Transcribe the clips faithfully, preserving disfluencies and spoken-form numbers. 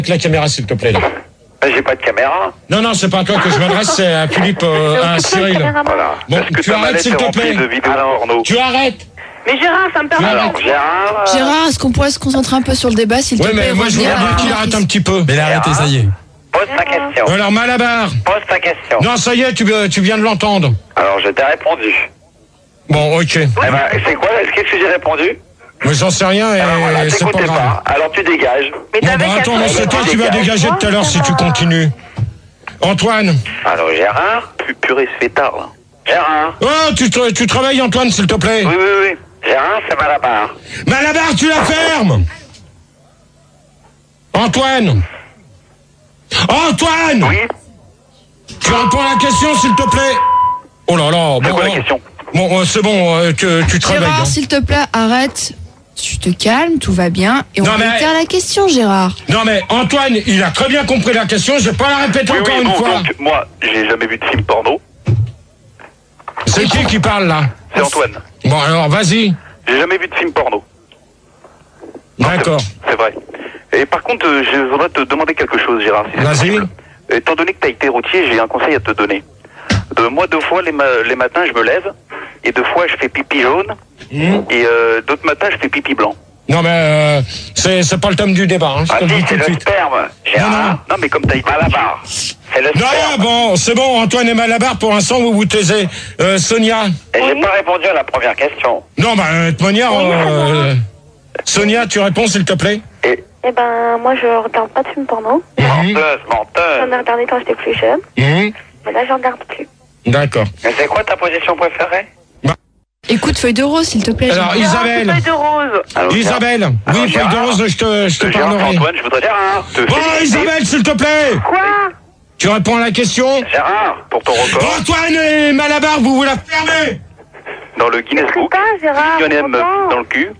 avec la caméra, s'il te plaît. Là. J'ai pas de caméra. Non, non, c'est pas à toi que je m'adresse, c'est à Philippe, euh, à Cyril. Voilà. Bon, tu arrêtes, s'il te plaît. Alors, tu arrêtes. Mais Gérard, ça me permet. Alors, Gérard. Euh... Gérard, est-ce qu'on pourrait se concentrer un peu sur le débat, s'il te oui, plaît? Oui, mais moi, je voudrais bien qu'il arrête un petit peu. Mais il a arrêté, ça y est. Pose ta question. Alors, Malabar. Pose ta question. Non, ça y est, tu, tu viens de l'entendre. Alors, je t'ai répondu. Bon, ok. Eh ben, c'est quoi? Qu'est-ce que j'ai répondu? Mais j'en sais rien et alors, voilà, c'est pas grave. Pas. Alors, tu dégages. Mais bon, bah, attends, mais c'est toi qui vas dégager tout à l'heure si tu continues. Antoine. Alors, Gérard. Purée, c'est tard, là. Gérard. Oh, tu, tu travailles, Antoine, s'il te plaît. Oui, oui, oui. Gérard, c'est Malabar. Malabar, tu la fermes. Antoine. Antoine. Oui. Tu réponds à la question, s'il te plaît. Oh là là. C'est bon, quoi la question? Bon, c'est bon, euh, que tu travailles. Gérard, hein. s'il te plaît, arrête. Tu te calmes, tout va bien. Et on non, va mais... faire la question, Gérard. Non, mais Antoine, il a très bien compris la question. Je vais pas la répéter oui, encore oui, une bon, fois. Donc, moi, j'ai jamais vu de film porno. C'est qui qui parle, là? C'est Antoine. Bon, alors, vas-y. J'ai jamais vu de film porno. D'accord. C'est vrai. Et par contre, euh, je voudrais te demander quelque chose, Gérard. Si vas-y. Étant donné que tu as été routier, j'ai un conseil à te donner. De, moi, deux fois, les, ma les matins, je me lève. Et deux fois, je fais pipi jaune. Mmh. Et euh, d'autres matins, je fais pipi blanc. Non, mais euh, c'est pas le thème du débat. Hein, je ah te si, le dis tout de c'est le suite. sperme, Gérard. Non, non. non, mais comme tu as été Malabar. C'est le non, sperme. bon, c'est bon, Antoine et Malabar, pour l'instant, vous vous taisez. Euh, Sonia. Et j'ai pas répondu à la première question. Non, bah, de toute manière, euh, Sonia, tu réponds, s'il te plaît. Et Eh ben, moi, je regarde pas de films porno. Mmh. Menteuse, menteuse. J'en ai regardé quand j'étais plus jeune. Mmh. Mais là, j'en regarde plus. D'accord. Mais c'est quoi ta position préférée? bah. Écoute, feuille de rose, s'il te plaît. Alors, Gérard. Isabelle. Feuille de rose. Alors, Isabelle. Alors, oui, feuille de rose, je te, je te parlerai. Antoine, je voudrais Gérard. Te bon, féliciter. Isabelle, s'il te plaît. Quoi? Tu réponds à la question. Gérard, pour ton record. Antoine et Malabar, vous vous la fermez. Dans le Guinness Je sais Book. pas, Gérard. Millionnaire dans le cul.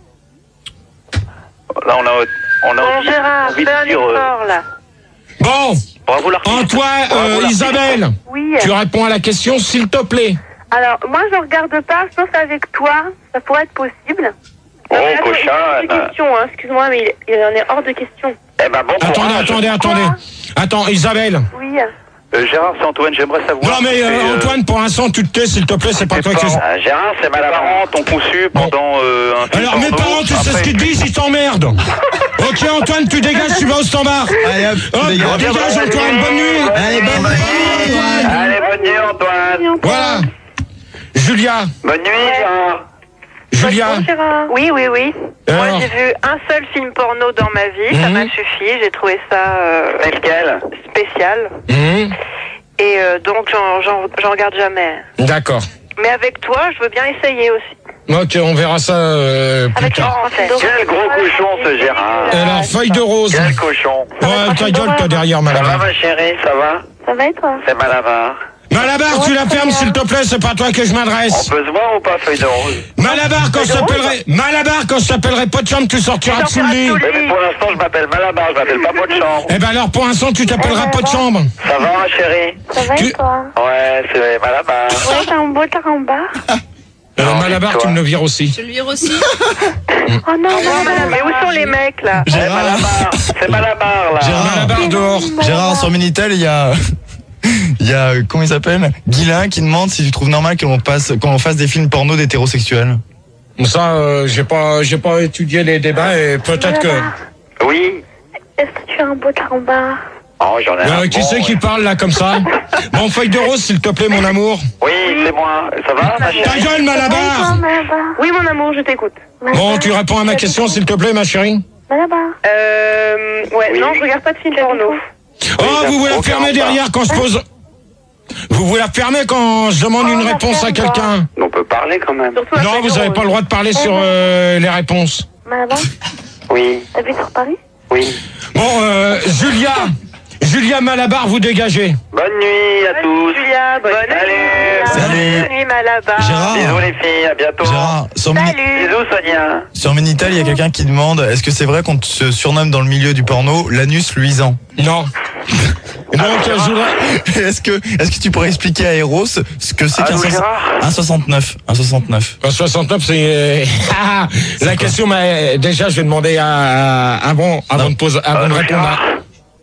Là, on a, on a Bon, envie, Gérard, envie fais un de dire. Euh, effort, là. Bon. bravo l'artiste. Antoine, Bravo, euh, l'artiste. Isabelle. Oui. Tu réponds à la question, s'il te plaît. Alors, moi, je regarde pas, sauf avec toi. Ça pourrait être possible. Oh, Non, mais attends, il y a cochonne. une question, hein. Excuse-moi, mais il, il en est hors de question. Eh ben bon Attendez, courage. attendez, attendez. Attends, Isabelle. Oui. Euh, Gérard, c'est Antoine, j'aimerais savoir. Non, mais si euh, c'est, Antoine, pour l'instant, tu te tais, s'il te plaît, c'est pas tes toi qui... parents- Ah, Gérard, c'est mes parents t'ont conçu pendant euh, un film Alors, mes porno. parents, tu sais Après- ce qu'ils te disent, ils t'emmerdent. Ok, Antoine, tu dégages, tu vas au standard. Allez hop, Hop, tu dégages. dégage, Antoine, bonne nuit. Allez, bonne nuit. Antoine. Allez, bonne nuit, Antoine. Voilà. Julia. Bonne nuit, Gérard. Julia. Bon, Gérard. Oui, oui, oui. Alors Moi, j'ai vu un seul film porno dans ma vie. Ça Mhm. m'a suffi. J'ai trouvé ça euh, C'est lequel? spécial. Hum, Et euh, donc, j'en- j'en j'en regarde jamais. D'accord. Mais avec toi, je veux bien essayer aussi. Ok, on verra ça euh, plus Avec tard. Laurent, Quel gros cochon, ce Gérard. Alors, feuille de rose. Quel cochon. Ouais, ta gueule, toi, derrière, Ça va, Malabar. ma chérie, ça va? Ça va et toi? C'est Malabar. Malabar, tu la fermes, s'il te plaît, c'est pas à toi que je On m'adresse. peut se voir ou pas, feuille de rose? Malabar, quand je t'appellerai, Malabar, quand je t'appellerai pas de chambre, tu sortiras de sous le lit. Oui, mais pour l'instant, je m'appelle Malabar, je m'appelle pas de chambre. Eh ben alors, pour l'instant, tu t'appelleras pas de chambre. Ça va, ma chérie? Ça va Tu- et toi? Ouais, c'est Malabar. Ouais, t'as un beau taramba. Euh, Non, Malabar, toi. tu me le vires aussi. Je le vire aussi. Oh non, non, non, Mais où sont les mecs, là? C'est Malabar, c'est Malabar, là. Gérard. Malabar dehors. Gérard, sur Minitel, il y a, il y a, comment il s'appelle? Guilain qui demande si tu trouves normal qu'on passe, qu'on fasse des films porno d'hétérosexuels. Ça, euh, j'ai pas, j'ai pas étudié les débats et peut-être que. Oui. Est-ce que tu as un beau taramba? Oh, j'en ai un Euh, qui bon, c'est qui ouais. parle là comme ça? Bon, feuille de rose, s'il te plaît, mon amour. Oui, c'est moi. Ça va, ma Ta chérie? gueule, Ouais, toi, Malabar. Malabar. Oui, mon amour, je t'écoute. Bon, tu réponds à ma question, s'il te plaît, ma chérie. Malabar. Euh, ouais, Oui. non, je regarde pas de film porno. Oh, vous vous la Aucun fermez pas. derrière quand je pose. Vous vous la fermez quand je demande Oh, une la réponse à ferme quelqu'un. On peut parler quand même. Surtout la Non, feuille vous de avez rose. pas le droit de parler sur euh, les réponses. Malabar. Oui, T'habites sur Paris? oui. Bon, euh, Julia. Julia Malabar, vous dégagez. Bonne nuit à Bonne tous. nuit, Julia. Bonne Salut. nuit. Salut. Bonne nuit, Malabar. Gérard. Bisous les filles, à bientôt. Gérard, sur, Mini- Salut. Bisous Sonia. sur Minitel, il y a quelqu'un qui demande, est-ce que c'est vrai qu'on se surnomme dans le milieu du porno l'anus luisant? Non. Donc, euh, je voudrais- Est-ce que, est-ce que tu pourrais expliquer à Eros ce que c'est qu'un Allô, soix- Gérard un soixante-neuf? Un soixante-neuf. Un soixante-neuf, c'est euh, ah, la quoi question. Mais déjà, je vais demander à, à- avant, avant Non. de poser, avant de Allô, répondre. Gérard À...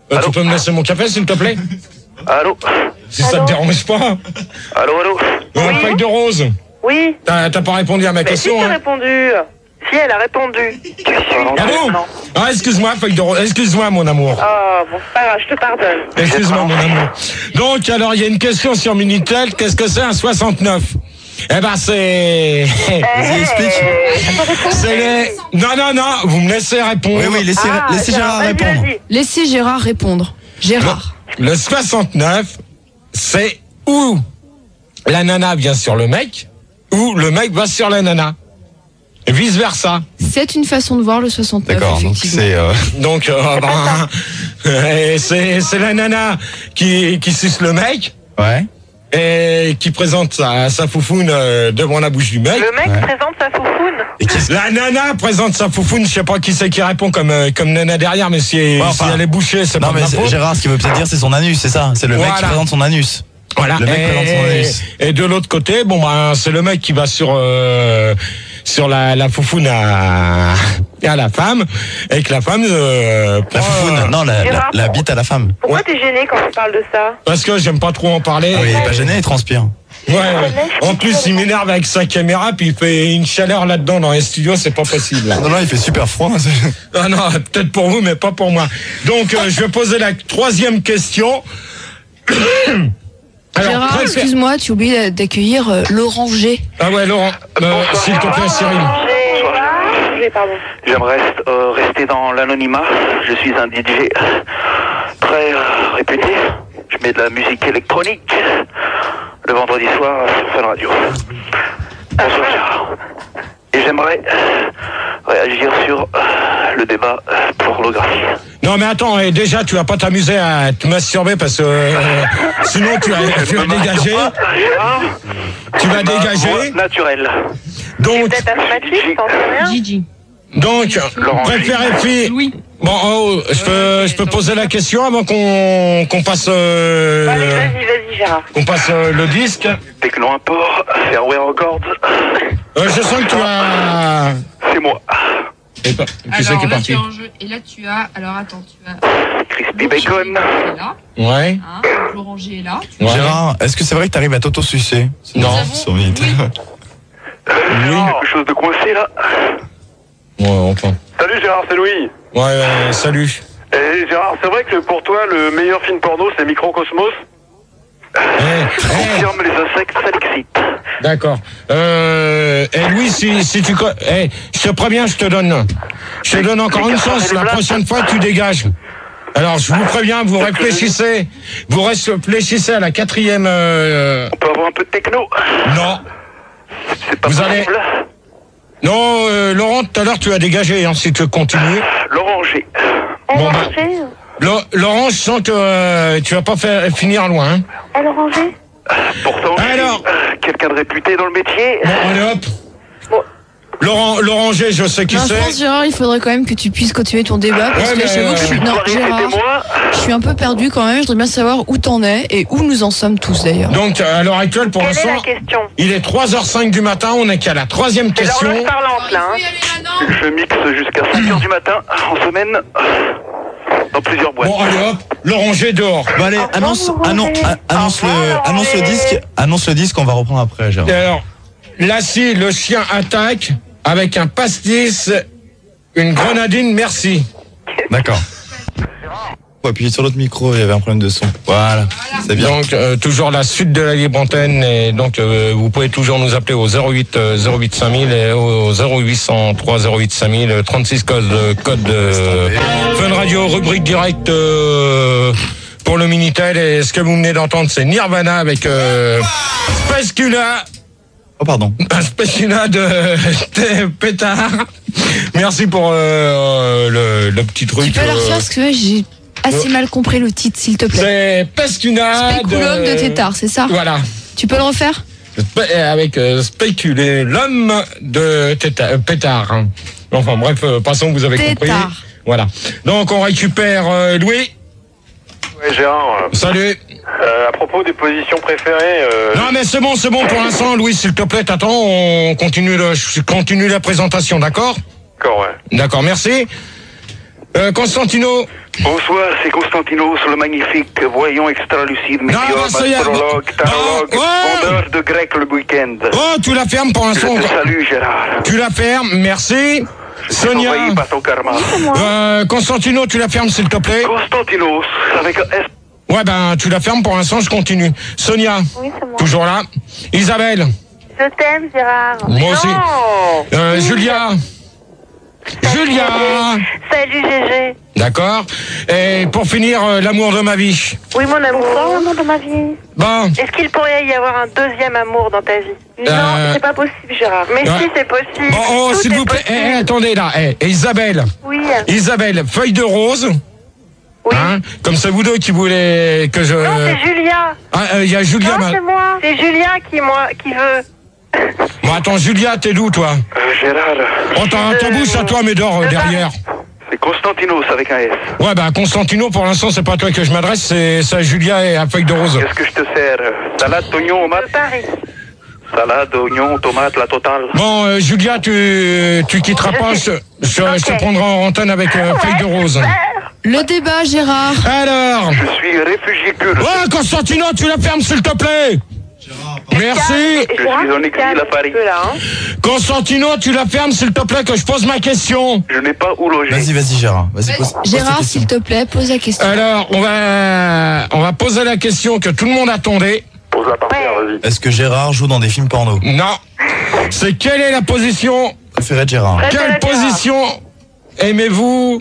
Euh, tu peux me laisser mon café, s'il te plaît? Allô? Si ça te dérange pas. Allô, allô? Euh, Feuille de rose. Oui. T'as t'as pas répondu à ma Mais si, question, t'as hein? répondu. Si, elle a répondu. Tu suis. Ah bon? Ah, excuse-moi, feuille de rose. Excuse-moi, mon amour. Oh, bon, c'est pas grave, je te pardonne. Excuse-moi, mon amour. Donc, alors, il y a une question sur Minitel. Qu'est-ce que c'est un soixante-neuf? Eh ben, c'est... Vas-y, explique. C'est les... Non, non, non, vous me laissez répondre. Oui, oui, laissez, Ah, laissez Gérard vas-y, répondre. vas-y. Laissez Gérard répondre. Gérard. Le soixante-neuf, c'est où la nana vient sur le mec, ou le mec va sur la nana. Et vice-versa. C'est une façon de voir le soixante-neuf, D'accord, donc effectivement. c'est... Euh... Donc, euh, ben, et c'est c'est la nana qui, qui suce le mec, Ouais. et qui présente sa, sa foufoune euh, devant la bouche du mec. Le mec Ouais. présente sa foufoune. Et qu'est-ce La nana présente sa foufoune, je sais pas qui c'est qui répond comme, euh, comme nana derrière, mais si, Ouais, enfin, si elle est bouchée, c'est Non pas de mais ma c'est- faute. Gérard, ce qu'il veut peut-être dire, c'est son anus, c'est ça. C'est le mec qui Voilà. présente son anus. Voilà. Le mec présente son et, anus. et de l'autre côté, bon ben c'est le mec qui va sur euh, sur la, la foufoune à, à la femme, et que la femme euh, La prend, foufoune, euh, non, la, la, la bite à la femme. Pourquoi t'es gêné quand tu parles de ça? parce que j'aime pas trop en parler. Ah oui, il est pas gêné, il transpire. Ouais, ouais. En plus, il m'énerve avec sa caméra, puis il fait une chaleur là-dedans dans les studios, c'est pas possible. Non, non, il fait super froid. Ah non, peut-être pour vous, mais pas pour moi. Donc, euh, je vais poser la troisième question. Alors, Gérard, préfère- excuse-moi, tu oublies d'accueillir euh, Laurent G. Ah ouais, Laurent, euh, s'il te plaît, Cyril. J'ai- pardon. J'aimerais euh, rester dans l'anonymat. Je suis un D J très euh, réputé. Je mets de la musique électronique le vendredi soir sur Fun Radio. Bonsoir Gérard. Et j'aimerais euh, réagir sur euh, le débat euh, pornographie. Non mais attends, et déjà tu vas pas t'amuser à te masturber parce que euh, sinon tu vas, tu vas dégager, Gérard, tu vas ma voix dégager. naturelle. Donc, Peut-être asthmatique, t'en sais rien? Gigi. donc, Laurent G. préférez fille. Louis. Bon, oh, je peux, je peux poser la question avant qu'on qu'on passe, euh, Allez, vas-y, vas-y, Gérard. qu'on passe euh, le disque. Techno Import, Fairway Records, Euh, je sens que tu as. c'est moi. Et pas- Qui c'est qui est parti? en jeu. Et là, tu as. Alors, attends, tu as. Crispy Bacon. Qui est là. Ouais. Hein, donc Laurent G est là. Tu Ouais. Gérard, est-ce que c'est vrai que t'arrives à t'auto-sucer? Non. Sur vite. Oui. Quelque chose de coincé là. Ouais, enfin. Salut Gérard, c'est Louis. Ouais, ouais, salut. Et Gérard, c'est vrai que pour toi, le meilleur film porno, c'est Microcosmos? Eh, eh, Confirme les insectes, ça l'excite. d'accord. Euh, et Louis, si, si tu... co- Eh, je te préviens, je te donne... Je te donne encore une chance. La prochaine fois, tu dégages. Alors, je vous préviens, vous réfléchissez. Vous réfléchissez à la quatrième... Euh, On peut avoir un peu de techno. non. C'est pas Vous allez- possible. Non, euh, Laurent, tout à l'heure, tu as dégagé, hein, si tu continues. Laurent G. Bon, bah, Orangé? Lo- Laurent, je sens que euh, tu vas pas faire, finir loin. Hein. À l'oranger? Pourtant, je suis, Alors. euh, quelqu'un de réputé dans le métier. Bon, allez hop. Bon. Laurent, Laurent G, je sais qui Non, je pense, c'est. Gérard, il faudrait quand même que tu puisses continuer ton débat parce Ouais, que mais, j'avoue que je suis. euh, Non, Soirée, Gérard, c'était moi. je suis un peu perdu quand même. Je voudrais bien savoir où t'en es et où nous en sommes tous d'ailleurs. Donc, à l'heure actuelle, pour Quelle est l'instant, la question? il est trois heures cinq du matin, on est qu'à la troisième C'est question. l'horloge parlante, là. Il faut Hein. y aller maintenant. Je mixe jusqu'à cinq heures du matin, en semaine, dans plusieurs boîtes. Bon, allez hop, Laurent G dehors. Bon allez, annonce, annonce, annonce le, annonce le disque, annonce le disque, on va reprendre après, Gérard. Et alors, Lassie, le chien attaque avec un pastis, une grenadine, merci. D'accord. Faut appuyer sur l'autre micro, il y avait un problème de son. Voilà, c'est bien. Donc, euh, toujours la suite de la libre antenne. Et donc, euh, vous pouvez toujours nous appeler au zéro huit euh, zéro huit cinq mille et au zéro huit cent trois zéro huit cinq mille, trente-six code, code euh, Fun Radio, rubrique directe euh, pour le Minitel. Et ce que vous venez d'entendre, c'est Nirvana avec euh, Spacula. Oh pardon. Un spécial de, de pétard. Merci pour euh, le, le petit truc. Tu peux la refaire parce que j'ai assez mal compris le titre, s'il te plaît. C'est Pescuna Spéculum de tétard, c'est ça? Voilà. Tu peux le refaire? Spé- Avec euh, spéculé l'homme de téta- euh, pétard. hein. Enfin bref, euh, passons, vous avez compris. Tétard. Voilà. Donc on récupère euh, Louis. Ouais, Gérard, euh, Salut. euh, à propos des positions préférées, euh, Non mais c'est bon, c'est bon pour l'instant, Louis, s'il te plaît, t'attends, on continue, le, je continue la présentation, d'accord? d'accord, ouais. D'accord, merci. Euh, Constantino, Bonsoir, c'est Constantinos, le magnifique voyant extra-lucide, Non, météore, ça y est. astrologue, tarologue, Non, ouais. vendeur de grec le week-end. Oh, tu la fermes pour Je l'instant. te salue, Gérard. Tu la fermes, merci. Sonia. Envoyé par ton karma. Euh, Constantino, tu la fermes s'il te plaît. Constantinos, avec un S. Ouais, ben, tu la fermes pour l'instant, je continue. Sonia. Oui, c'est moi. Toujours là. Isabelle. Je t'aime, Gérard. Moi aussi. Non. Euh, Julia. Julia. Salut, Gégé. D'accord. Et pour finir, euh, l'amour de ma vie. Oui, mon amour. Bonsoir, l'amour de ma vie. Bon. Est-ce qu'il pourrait y avoir un deuxième amour dans ta vie? Euh, Non, c'est pas possible, Gérard. Mais ouais. si, c'est possible. Bon, oh, Tout s'il est vous plaît. possible. Eh, eh, attendez là. Eh, et Isabelle. Oui. Isabelle, feuille de rose. Oui. Hein, comme c'est vous deux qui voulez que je. Non, c'est Julia. Ah, il euh, y a Julia. Non, ma- c'est moi. C'est Julia qui, moi, qui veut. Bon, attends, Julia, t'es d'où, toi? Euh, Gérard, Oh, t'as ta Euh, bouche à toi, mais dors euh, de derrière. c'est Constantinos avec un S. Ouais, bah, Constantino, pour l'instant, c'est pas à toi que je m'adresse, c'est c'est à Julia et à feuille de rose. Qu'est-ce que je te sers? Salade, oignon, De tomate. Paris. Salade, oignon, tomate, la totale. Bon, euh, Julia, tu, tu quitteras pas, je, je, je te Ok. prendrai en antenne avec euh, feuille de rose. Le débat, Gérard. Alors, Je suis réfugié kurde. ouais, Constantino, tu la fermes, s'il te plaît. Merci. Je suis en exil à Paris. Là, hein. Constantino, tu la fermes, s'il te plaît, que je pose ma question. Je n'ai pas où loger. Vas-y, vas-y, Gérard. Vas-y, pose, pose ta Gérard, question. s'il te plaît, pose la question. Alors, on va, on va poser la question que tout le monde attendait. Pose-la par terre, vas-y. Est-ce que Gérard joue dans des films porno? Non. C'est quelle est la position, Préféré de Gérard. Ouais. quelle Gérard. position aimez-vous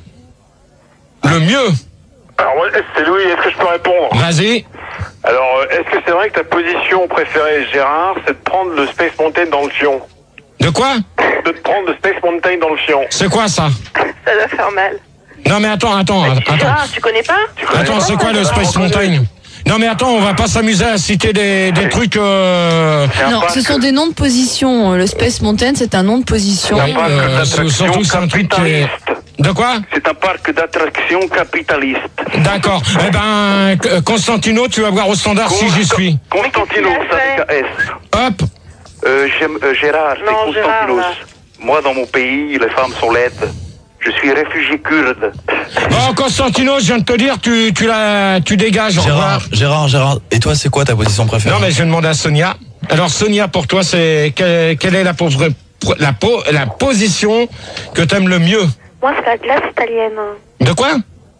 le mieux? Alors, moi, c'est Louis, est-ce que je peux répondre? Vas-y. Alors, euh, est-ce que c'est vrai que ta position préférée, Gérard, c'est de prendre le Space Mountain dans le fion? De quoi? De te prendre le Space Mountain dans le fion? C'est quoi ça? Ça doit faire mal. Non mais attends, attends, attends. Gérard, tu connais pas? Attends, c'est quoi le Space Mountain? Non mais attends, on va pas s'amuser à citer des, des trucs... Euh... C'est un Non, parc- ce sont des noms de position. Le Space Mountain, c'est un nom de position. Oui, parc euh, d'attractions surtout que c'est un truc qui est... capitaliste. De quoi? C'est un parc d'attractions capitaliste. D'accord. Eh ben, euh, Constantino, tu vas voir au standard si j'y suis. Constantinos Mais qu'est-ce qu'il a avec un S. Hop. Euh, j'aime, euh, Gérard, c'est Non, Gérard, Constantinos. là. Moi, dans mon pays, les femmes sont laides. Je suis réfugié kurde. Bon, Constantino, je viens de te dire, tu, tu, la, tu dégages. Au revoir. Gérard, Gérard, Gérard. Et toi, c'est quoi ta position préférée? Non mais je vais demander à Sonia. Alors Sonia, pour toi, c'est quelle, quelle est la, pos- la, po- la position que t'aimes le mieux? Moi, c'est la glace italienne. De quoi?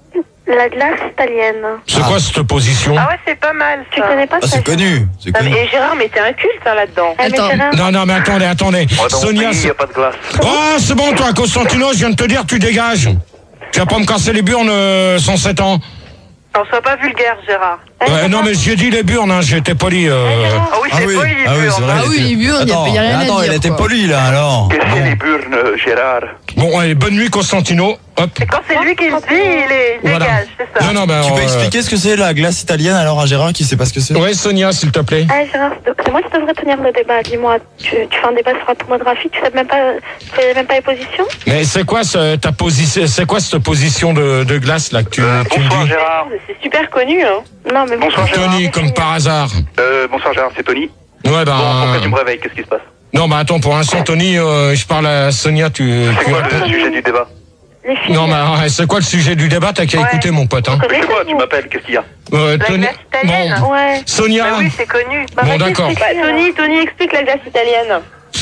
La glace italienne. C'est quoi cette position? Ah ouais, c'est pas mal. Tu connais pas Ah, c'est connu. C'est Ah, connu. mais Gérard, mais t'es un culte hein, là-dedans. Attends. Non, non, mais attendez, attendez. Moi, dans mon Sonia, pays, il c'est... n'y a pas de glace. Oh, c'est bon, toi, Constantino, je viens de te dire, tu dégages. Tu vas pas me casser les burnes euh, sans sept ans. Non, sois pas vulgaire, Gérard. Ouais, non, mais j'ai dit les burnes, hein, j'étais poli. Euh... Ah oui, Ah c'est oui, poli, les ah oui, burnes. c'est vrai. Ah il oui, était- les burnes, y a- Attends, y a rien à attends, dire, il était quoi. poli là alors. Qu'est-ce que c'est les burnes, euh, Gérard? Bon, allez, bonne nuit, Constantino. Hop. Et quand c'est lui qui le dit, il, est, il Voilà. dégage, c'est ça. Non, non, ben, Tu peux euh, expliquer ce que c'est la glace italienne alors à Gérard qui sait pas ce que c'est? Ouais, Sonia, s'il te plaît. Ah, Gérard, c'est moi qui devrais tenir le débat. Dis-moi, tu, tu fais un débat sur la tomographie, tu sais même pas, tu sais même pas les positions? Mais c'est quoi ce, ta position, c'est quoi cette position de, de glace là que tu, Euh, tu me bonsoir, dis? Gérard. C'est super connu, hein. Non, mais Bonsoir, Gérard. Tony, comme par hasard. Euh, bonsoir, Gérard, c'est Tony. Ouais, Bon, pourquoi ben. tu me réveilles? Qu'est-ce qui se passe? Non, bah attends, pour l'instant, Tony, euh, je parle à Sonia, tu. C'est tu quoi le sujet du débat? les filles. Non, mais ouais, c'est quoi le sujet du débat? T'as qu'à Ouais. écouter, mon pote. Hein. Mais c'est quoi? Tu m'appelles? Qu'est-ce qu'il y a? Euh, La Tony. glace italienne. Bon, Ouais. Sonia. Bah oui, c'est connu. Bah, Bon, vas-y, d'accord. explique. Bah, Tony, Tony, explique la glace italienne.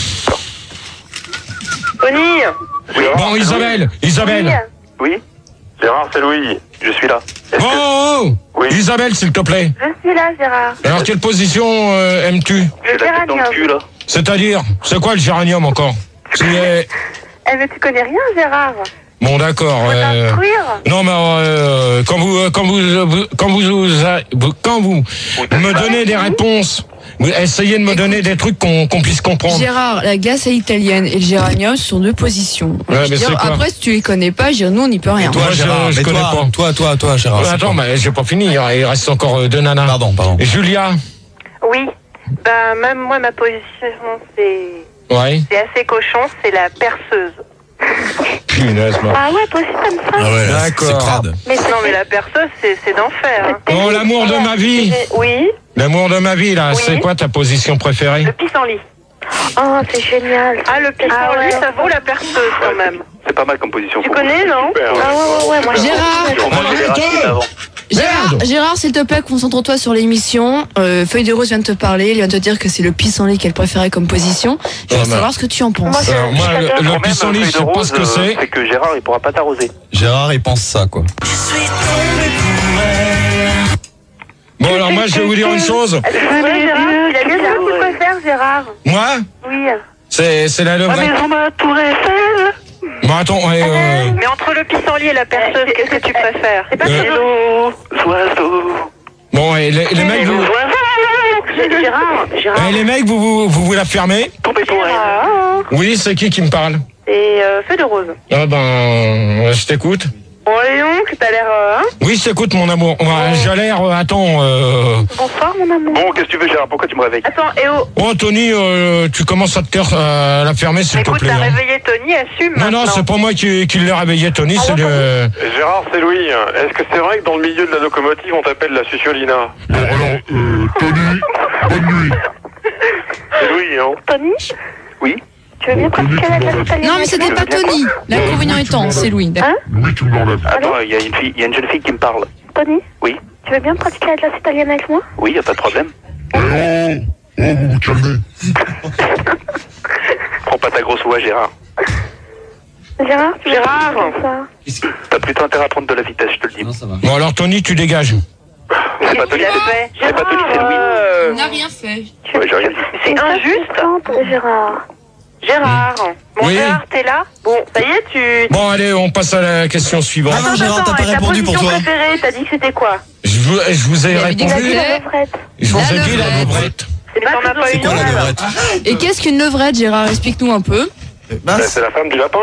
Tony. Gérard, Bon, c'est Isabelle, Oui. Isabelle. Oui? Louis. Gérard, c'est Louis. Je suis là. Est-ce Oh, que- oh, oh. Oui. Isabelle, s'il te plaît. Je suis là, Gérard. Alors, quelle position euh, aimes-tu? J'ai la tête dans le cul, là. C'est-à-dire, c'est quoi le géranium encore? C'est- Eh, mais tu connais rien, Gérard. Bon, d'accord. Faut euh, t'instruire. Non, mais euh, quand vous, euh, quand vous, euh, vous- quand vous, vous- quand vous me donnez des réponses, vous essayez de me donner des trucs qu'on qu'on puisse comprendre. Gérard, la glace est italienne et le géranium ce sont deux positions. Ouais, Je mais veux dire, c'est quoi après, si tu les connais pas, je veux dire, nous, on n'y peut rien. Toi, Moi, je- Gérard, je mais connais toi, pas. toi, toi, toi, Gérard. Ouais, c'est attends, quoi? mais j'ai pas fini. Il reste encore euh, deux nanas. Pardon, pardon. Julia. Oui. Ben, même moi, ma position, c'est Ouais. c'est assez cochon, c'est la perceuse. Punaise, moi. Ah ouais, toi aussi, t'aimes ça? Ah ouais, D'accord. c'est crade. Mais non, mais la perceuse, c'est c'est d'enfer. Hein. Oh, l'amour de ma vie. Oui. L'amour de ma vie, là. Oui. C'est quoi ta position préférée? Le pissenlit. Oh, c'est génial. Ah, le pissenlit, ça vaut la perceuse quand même. C'est pas mal comme position. Tu faut- connais, non? Super, Ah ouais, ouais, ouais, moi je Gérard. Faut manger les racines avant. Gérard, Gérard, s'il te plaît, concentre-toi sur l'émission. Euh, Feuille de Rose vient de te parler, il vient de te dire que c'est le pissenlit qu'elle préférait comme position. Je veux Ah, bah. savoir ce que tu en penses. Moi, je- Alors, moi, je le, t'adore. le Quand même, pissenlit, feuille je de sais pas rose, ce que euh, c'est. C'est que Gérard, il pourra pas t'arroser. Gérard, il pense ça, quoi. Bon, alors moi, je vais vous dire une chose. Ouais, Gérard, il a bien ce que tu préfères, Gérard. Moi, Oui. c'est c'est la levrette. maison de la Tour Eiffel. Bon, attends, ouais, euh, Mais entre le pissenlit et la perceuse, qu'est-ce que tu préfères? C'est pas Euh, Hello, Oiseau. bon, et les, les mecs, vous, Gérard, Gérard. eh, les mecs, vous, vous, vous, vous la fermez? Tombez pour elle. Gérard. Oui, c'est qui qui me parle? Et euh, Feuille de Rose. Ah ben, euh, je t'écoute. Bon, Léon, que t'as l'air... euh, hein? Oui, je t'écoute, mon amour. Ouais, j'ai l'air, euh, attends, euh... Bonsoir, mon amour. Bon, qu'est-ce que tu veux, Gérard? Pourquoi tu me réveilles? Attends, et oh, Oh, Tony, euh, tu commences à te taire à la fermer, s'il te écoute, plaît. t'as hein. réveillé Tony, assume Non, non, maintenant. c'est pas moi qui, qui l'ai réveillé, Tony, Ah c'est bon, le... Gérard, c'est Louis. Est-ce que c'est vrai que dans le milieu de la locomotive, on t'appelle la Suciolina? Bon, alors, euh, Tony, bonne nuit. C'est Louis, hein? Tony, Oui. tu veux bien pratiquer la classe italienne? Non, mais c'était pas Tony. L'inconvénient étant, c'est Louis. D'accord. Hein? Oui, tu me l'enlèves. Attends, il y a une fille, il y a une jeune fille qui me parle. Tony, Oui. tu veux bien pratiquer la classe italienne avec moi? Oui, y a pas de problème. Eh oh, oh, vous vous calmez. Prends pas ta grosse voix, Gérard. Gérard, tu veux Gérard. faire ça? T'as plutôt intérêt à prendre de la vitesse, je te le dis. Non, ça va. Bon, alors, Tony, tu dégages. C'est pas Tony, qu'il a c'est fait c'est pas Tony, c'est Louis. Euh, On n'a rien fait. Ouais, j'ai rien dit. C'est injuste, Gérard. Gérard. Bon, Oui. Gérard, t'es là? Bon, ça y est, tu... Bon, allez, on passe à la question suivante. Ah non, Gérard, t'as pas et ta répondu pour position toi. préférée, t'as dit que c'était quoi? Je vous, je vous ai Il avait dit que répondu. c'était- Je vous La ai dit la levrette. levrette. Mais t'en as pas C'est une quoi la autre? levrette? Et qu'est-ce qu'une levrette, Gérard? Explique-nous un peu. Bah, C'est la femme du lapin?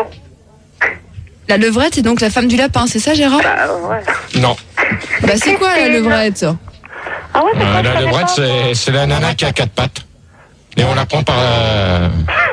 La levrette est donc la femme du lapin, c'est ça, Gérard? Bah, ouais. Non. Bah, c'est quoi la levrette? Ah ouais, c'est Euh, quoi, je la savais levrette, pas. c'est c'est la nana qui a quatre pattes. Et on la prend par la...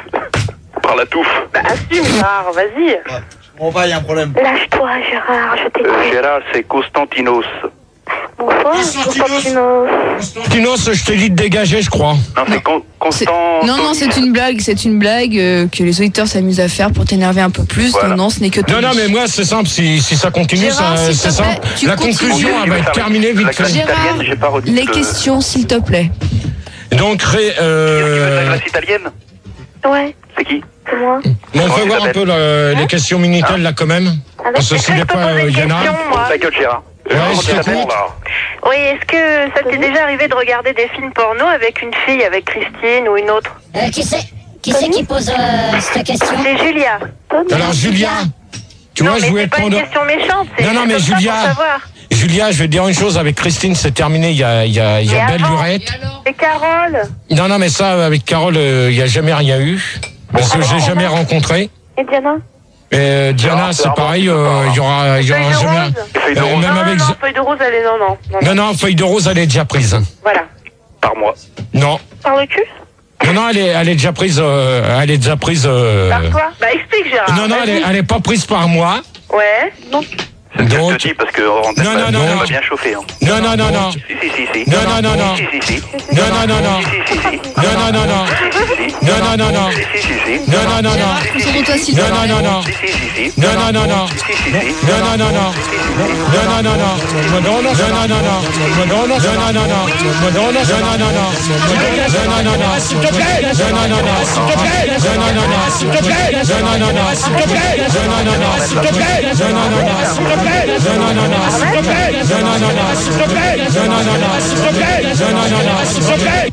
Par la touffe. Bah, assume, Gérard, vas-y. on va, il y a un problème. Lâche-toi, Gérard, je Euh, t'écoute. Gérard, c'est Constantinos. Bonsoir, Constantino. Constantinos, je t'ai dit de dégager, je crois. Non, c'est Con- C'est- Constant. Non, non, c'est une blague, c'est une blague euh, que les auditeurs s'amusent à faire pour t'énerver un peu plus. Voilà. Non, non, ce n'est que Non, Tony. non, mais moi, c'est simple. Si, si ça continue, Gérard, ça- s'il te c'est plaît, simple. tu La continues. conclusion, elle va être terminée vite La classe fait. Gérard, italienne, j'ai pas retenu Les le- questions, s'il te plaît. Donc, ré- Tu veux de la euh, classe italienne? Ouais, C'est qui? c'est moi. bon, on Comment peut tu voir un t'appelles peu le- les questions Minitel, là, quand même. Avec Parce que si des Je peux fois, poser euh, une il y en a... question, moi. Ta gueule, Gérard. Ouais, Comment je tu t'appelles, t'écoute. là? Oui, est-ce que ça t'est déjà arrivé de regarder des films porno avec une fille, avec Christine ou une autre? Euh, qui c'est qui, c'est qui pose euh, cette question? C'est Julia. Alors, Julia, tu non, vois, je mais voulais c'est te pas une prendre... question méchante, c'est Non, non, c'est mais comme ça Julia- pour savoir. Julia, je vais te dire une chose, avec Christine, c'est terminé, il y a, il y a, il y a Et belle avant, lurette. Et alors? Et Carole? Non, non, mais ça, avec Carole, euh, il n'y a jamais rien eu. Parce que je l'ai jamais rencontré. Et Diana? Et euh, Diana, Alors, c'est c'est pareil, vraiment- euh, il y aura, il y Feuille aura de jamais... rose? Feuille de Euh, rose même Non, avec... non, feuille de rose, elle est... Non, non. non, Non, non, feuille de rose, elle est déjà prise. Voilà. Par mois. Non. Par le cul? Non, non, elle est, elle est déjà prise, euh, elle est déjà prise... euh, Par toi? Bah, explique, Gérard. Non, non, elle est, vas-y. elle est pas prise par moi. Ouais. Non. C'est ce que je Donc- te dis, parce que en tête, Non, bah, non, non, ça non. va bien chauffer. Hein. Non, non, non, non. Si, si, si, si. Non, non, non, non. Si, si, si. Non, non, non, non. Si, si, si. Non, non, non, non. Si, si, si. Non, non, non, non. Si, si, si, si. Non, non, non, non. Gérard, concentre-toi, s'il te Non, plaît. non, non, non. Si, si, si, si. Non, non, non, non. Si, si, si, si. Non, non, non, non. Non, non, non, non. Non, non, non, non, non, non. Non, non, non, non, non. Non, non, non, non, non. Non, non, non, non. S'il te plaît. Non, non, non, non. S'il te plaît. Non, non, non, non. S'il te plaît. Non, non, non, non. S'il te plaît. Non, non, non, non. S'il te plaît. Non, non, non, non. S'il te plaît. Non, non, non, non. S'il te plaît. Non, non, non, non. S'il te plaît. Non, non, non, non. S'il te plaît. Non, non, non, non. S'il te plaît.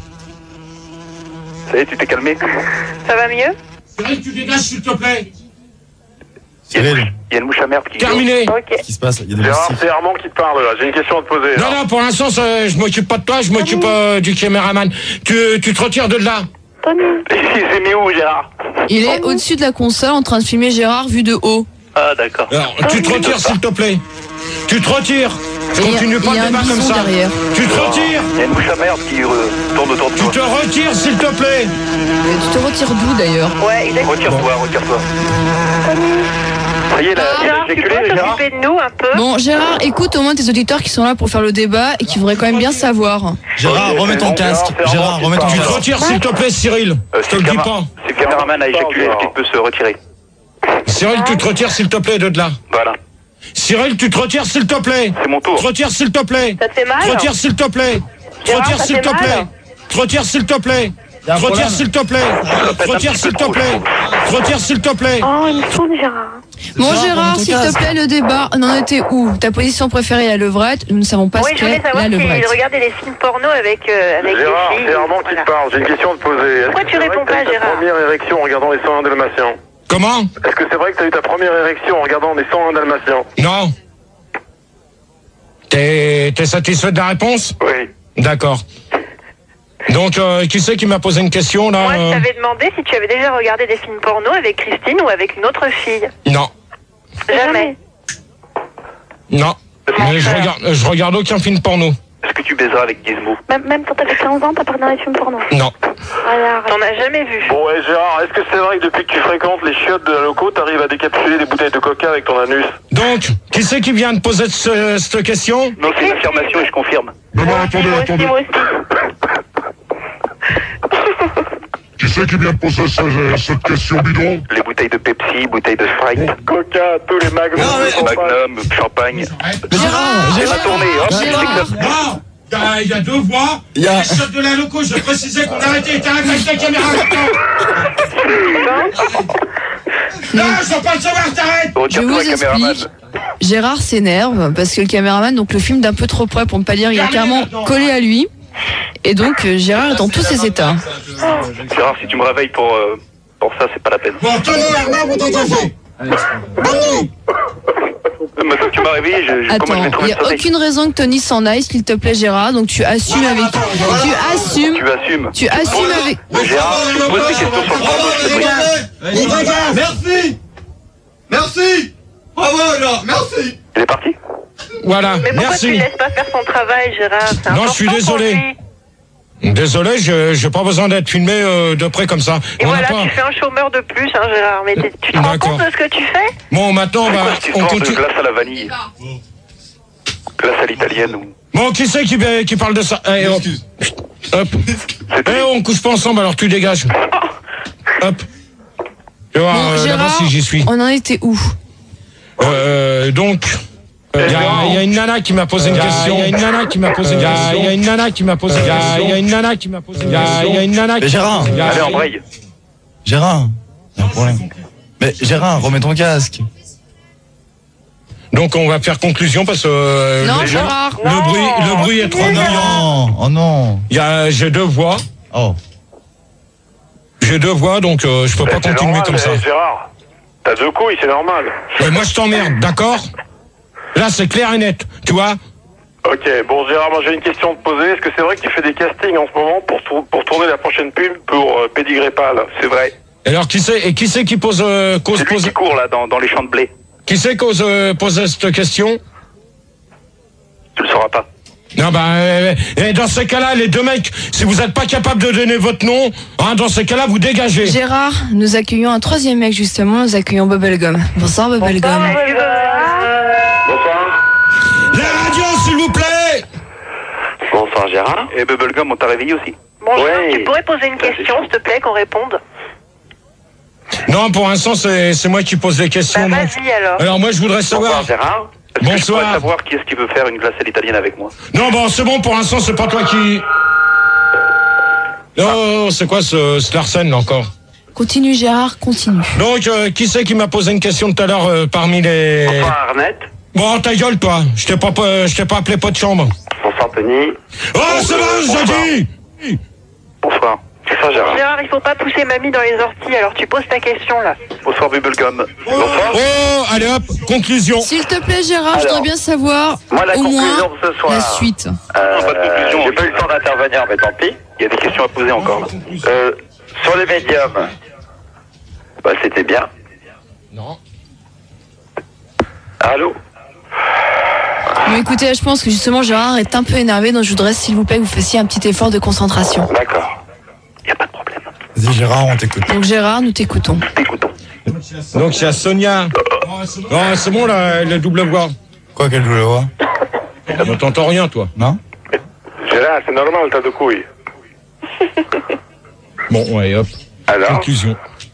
Ça y est, tu t'es calmé? Ça va mieux? Tu dégages, s'il te plaît. Il y a une Cyril, mouche- il y a une mouche à merde qui... Terminé. Ok. qu'est-ce qui se passe? Il y a des Gérard, moustiques. c'est Armand qui te parle, là. J'ai une question à te poser. Non, là. non, pour l'instant, ça, je m'occupe pas de toi, je m'occupe euh, du caméraman. Tu, tu te retires de là. Tony? C'est mis où, Gérard? Il est au-dessus de la console en train de filmer Gérard vu de haut. Ah, d'accord. Alors, tu te retires, s'il te plaît. Tu te retires. Je Et il y a- continue pas il y a le un débat comme bison ça. derrière. Tu te retires. Il y a une mouche à merde qui euh, tourne autour de Tu toi. te retires, s'il te plaît. Mais tu te retires d'où d'ailleurs? Ouais, exactement. Retire-toi, retire-toi. Ça y est, là, il a Gérard, tu éjaculé, peux Gérard? t'occuper de nous un peu? Bon, Gérard, écoute au moins tes auditeurs qui sont là pour faire le débat et qui voudraient quand même bien savoir. Gérard, Ok, remets c'est ton bon, casque. Gérard, c'est Gérard, Armand qui remets ton te Tu te casque. retires, s'il te plaît, Cyril. Euh, Je te si le le dis cama- pas. Si le caméraman a éjaculé, est-ce qu'il peut se retirer? Cyril, tu te retires s'il te plaît de là. Voilà. Cyril, tu te retires s'il te plaît. C'est mon tour. Tu te retires s'il te plaît. Ça te fait mal? Tu te retires s'il te plaît. Tu te Gérard, retires ça s'il fait te mal? plaît. Tu te retires s'il te plaît. Tu te retires s'il te plaît. Tu te retires s'il te plaît. Tu te retires s'il te plaît. Oh, il me saoule, Gérard. Bon, Gérard, Gérard, ton s'il te casque. plaît, le débat, on en était où? Ta position préférée, la levrette. Nous ne savons pas Oui, ce je voulais qu'est savoir la s'il levrette. regardait des films porno avec, euh, avec Gérard, des filles. c'est Armand qui Voilà. te parle. J'ai une question à te poser. Est-ce Pourquoi que tu c'est vrai réponds que t'as pas, eu ta Gérard? première érection en regardant les cent un Dalmatiens? Comment? Est-ce que c'est vrai que t'as eu ta première érection en regardant les cent un Dalmatiens? Non. T'es t'es satisfait de la réponse? Oui. D'accord. Donc, euh, qui c'est qui m'a posé une question là? Moi, je euh t'avais demandé si tu avais déjà regardé des films porno avec Christine ou avec une autre fille. Non. Jamais. Non. Mais je regarde, je regarde aucun film porno. Est-ce que tu baiseras avec Gizmo? Même, même quand t'avais quinze ans, t'as pas regardé des films porno. Non. Alors, T'en as jamais vu. Bon, ouais, Gérard, est-ce que c'est vrai que depuis que tu fréquentes les chiottes de la loco, t'arrives à décapsuler des bouteilles de coca avec ton anus? Donc, qui c'est qui vient de poser ce- cette question? Non, c'est une affirmation et je confirme. Non, non, attendez, Moi aussi, attendez. moi aussi. Qui c'est qui vient de poser ce- cette question bidon? Les bouteilles de Pepsi, bouteilles de Sprite, Coca, tous les magnums. Non, mais- Magnum, champagne. Mais Gérard, C'est ma Gérard, tournée, hop, Gérard. c'est que ça. Non, il y a- il y a deux voix. Il y a- Les chefs de la loco, je précisais qu'on arrêtait. T'arrêtes avec ta caméra maintenant. Non, je veux pas le savoir, t'arrêtes. Je Regarde-toi, vous la caméraman. explique. Gérard s'énerve parce que le caméraman, donc le film d'un peu trop près pour ne pas dire, il est carrément collé à lui. Et donc euh, Gérard est dans tous ses états. Gérard, si tu me réveilles pour, euh, pour ça, c'est pas la peine. Bon, tenez, Armand, vous café. Maintenant que tu m'as réveillé, je, je, comment je Attends, vais il trouver n'y le a sommeil? aucune raison que Tony s'en aille, s'il te plaît Gérard. Donc tu assumes avec... Tu assumes... Tu assumes. Tu assumes avec... Gérard, tu me poses des questions sur le porno, je te prie. Merci. Merci. Bravo, alors, merci. Il est parti? Voilà, Mais pourquoi tu merci. laisses pas faire son travail, Gérard? C'est Non, je suis important pour désolé. lui. Désolé, je j'ai pas besoin d'être filmé euh, de près comme ça. Et On a voilà, pas- tu fais un chômeur de plus, hein, Gérard. Mais t'es- tu te rends D'accord. compte de ce que tu fais? Bon, maintenant, on C'est va... quoi cette On histoire de continue. glace à la vanille? Glace à l'italienne ou... Bon, qui c'est qui, qui parle de ça? Eh, hop. Hop. Eh, on couche pas ensemble, alors tu dégages. Hop. Tu vois, Bon, euh, d'abord Gérard, si j'y suis. on en était où? Euh, donc... Il y, a- il y a une nana qui m'a posé une question. Il y a une nana qui m'a posé une question. Il y a une nana qui m'a posé une question. Il y a une nana qui m'a posé une question. Il y a une nana Mais qui... Gérard, Allez, en braille. Gérard, il y a un problème. Mais Gérard, remets ton casque. Donc on va faire conclusion parce que... euh, Non, le- Gérard. Le bruit, le bruit est trop Oh bruyant. non, oh non. Il y a, j'ai deux voix. Oh. J'ai deux voix, donc euh, je peux pas Eh, c'est continuer normal, comme ça. eh, Gérard, t'as deux couilles, c'est normal. Ouais, moi je t'emmerde, d'accord? Là c'est clair et net, tu vois? Ok, bon Gérard, moi j'ai une question à te poser. Est-ce que c'est vrai que tu fais des castings en ce moment pour, tour- pour tourner la prochaine pub pour euh, Pédigré Pâle? C'est vrai. Alors qui c'est, et qui c'est qui pose, euh, cause, C'est lui pose, qui court là dans, dans les champs de blé. qui c'est cause, euh, pose cette question? Tu le sauras pas. Non, bah, euh, euh, dans ces cas-là, les deux mecs, si vous n'êtes pas capable de donner votre nom, hein, dans ces cas-là, vous dégagez. Gérard, nous accueillons un troisième mec justement, nous accueillons Bubblegum. Bonsoir Bubblegum. Bonsoir. La radio, s'il vous plaît! Bonsoir Gérard. Et Bubblegum, on t'a réveillé aussi. Bonjour, Ouais. tu pourrais poser une question, s'il te plaît, qu'on réponde? Non, pour l'instant, c'est, c'est moi qui pose les questions. Bah donc. vas-y alors. Alors moi, je voudrais savoir... Bonsoir Gérard. Est-ce que je Bonsoir. pourrais savoir qui est-ce qui veut faire une glace à l'italienne avec moi? Non, bon, c'est bon, pour l'instant, c'est pas toi qui... Oh, c'est quoi ce, ce Larsen, là, encore? Continue Gérard, continue. Donc, euh, qui c'est qui m'a posé une question tout à l'heure euh, parmi les... Bonsoir Arnette. Bon, ta gueule, toi. Je t'ai pas, euh, je t'ai pas appelé pas de chambre. Bonsoir Tony. Oh, c'est bon, je dis. Bonsoir. Bonsoir Gérard. Gérard, il faut pas pousser mamie dans les orties, alors tu poses ta question là. Bonsoir Bubblegum. Bonsoir. Oh, allez hop, conclusion. S'il te plaît Gérard, je Alors, voudrais bien savoir moi, la au moins conclusion de ce soir. la suite. Euh, pas de conclusion. J'ai pas eu le temps d'intervenir, mais tant pis. Il y a des questions à poser encore. Là. Euh, sur les médiums, bah c'était bien. Non. Allô. Bon écoutez, je pense que justement Gérard est un peu énervé, donc je voudrais s'il vous plaît que vous fassiez un petit effort de concentration. D'accord. Il y a pas de problème. Vas-y Gérard, on t'écoute. Donc Gérard, nous t'écoutons. T'écoutons. Donc, il y a Sonia. Oh, c'est bon, là, la double voix. Quoi qu'elle voulait voir? Ne t'entends rien, toi. Non? Gérard, c'est normal, t'as deux couilles. Bon, ouais, hop. Alors. Conclusion.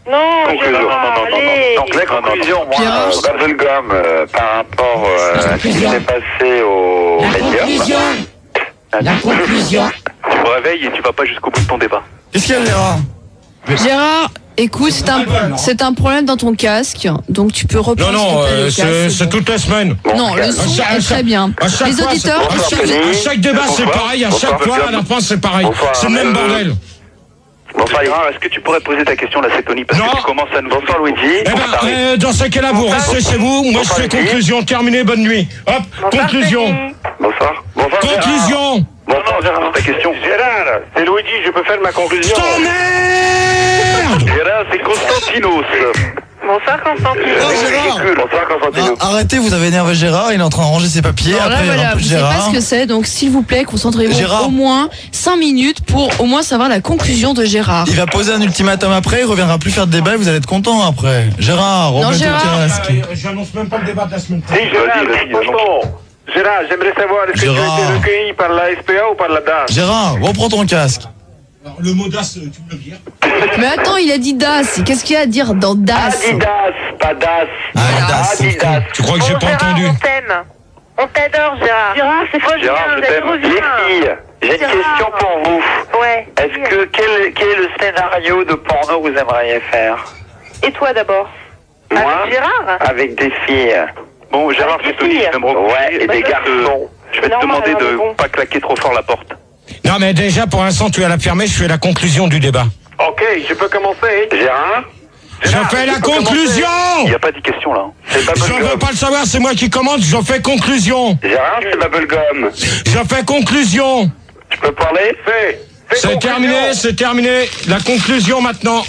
Non, Conclusion. Gérard, Non, non, non, non, allez. non. Donc la conclusion, moi, Gérard, euh, Bubblegum, euh, par rapport euh, à ce qui s'est passé au La médium. conclusion. La conclusion. Tu me réveilles et tu vas pas jusqu'au bout de ton débat. Qu'est-ce qu'il y a, Gérard? Gérard, écoute, c'est un, c'est un problème dans ton casque, donc tu peux Non, reprendre non, s'il te plaît, euh, le c'est casque. c'est toute la semaine. Non, le son À est chaque- très bien. À chaque Les fois, auditeurs, c'est- à chaque, Bonsoir, à chaque débat, c'est Bonsoir. pareil. À Bonsoir, chaque fois, à Bubblegum. la fin, c'est pareil. Bonsoir, C'est le même euh, bordel. Bonsoir, Gérard, est-ce que tu pourrais poser ta question là, c'est Tony, parce Non. que tu commences à nous... Bonsoir, Luigi. Eh ben, euh, dans ce cas-là, vous restez chez vous. Moi, je fais conclusion. Terminé, bonne nuit. Hop, conclusion. Bonsoir. Bonsoir, Conclusion. Bonsoir, Gérard, ta question. Gérard, c'est Luigi, je peux faire ma conclusion. Merde. Gérard, c'est Constantinos. Bonsoir, Constantine. Oh, Gérard. Bonsoir, Constantinos. Ah, arrêtez, vous avez énervé Gérard, il est en train de ranger ses papiers. Alors là, Après, il voilà, remplit vous savez pas Gérard. ce que c'est, donc s'il vous plaît, concentrez-vous Gérard. au moins cinq minutes pour au moins savoir la conclusion de Gérard. Il va poser un ultimatum après, il reviendra plus faire de débat et vous allez être content après. Gérard, remets Gérard. ton casque. J'annonce même pas le débat de la semaine Si, Gérard, tonton. Gérard, j'aimerais savoir, est-ce que tu Gérard. as été recueilli par la S P A ou par la D A S? Gérard, reprends ton casque. Alors, le mot d'as, tu me le vires. Mais attends, il a dit Das. Qu'est-ce qu'il y a à dire dans Das? Adidas, pas D A S. Adidas. Adidas. Tu crois que j'ai Bon, pas Gérard, entendu? on t'aime. On t'adore, Gérard. Gérard, c'est faux, Gérard, je t'aime. Les filles, j'ai une Gérard. question pour vous. Ouais. Est-ce que quel, quel est le scénario de porno que vous aimeriez faire? Et toi d'abord? Moi, Avec Gérard? avec des filles. Bon, Gérard, Avec c'est des Tony, filles. je vais me recoucher. Ouais, et Bah, des ça, garçons. Je vais te normal, demander alors, de mais bon. pas claquer trop fort la porte. Non, mais déjà, pour l'instant, tu as l'affirmé, je fais la conclusion du débat. Ok, je peux commencer. Gérard? Je fais la conclusion. Il n'y a pas de question là. C'est Je veux Bubblegum. pas le savoir, c'est moi qui commande, je fais conclusion. Gérard, c'est Bubblegum. Je fais conclusion. Tu peux parler? Fais. Fais C'est conclusion. terminé, c'est terminé. La conclusion maintenant.